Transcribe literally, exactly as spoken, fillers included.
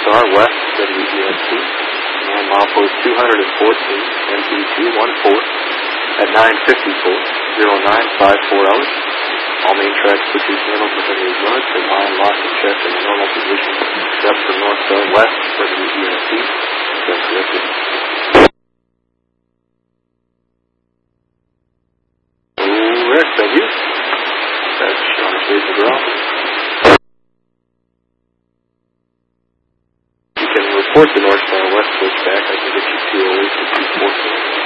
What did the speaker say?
Star West, W E S T, and milepost two hundred fourteen, M P two one four, at nine fifty-four, zero nine five four hours. All main tracks switches normal for seventy yards, and line lock and check in the normal position, except for North Star West, W E S T, just corrected. Rick, W. That's Sean State McGraw. You can report the North Star West switchback. I can get you two oh eight to two fourteen.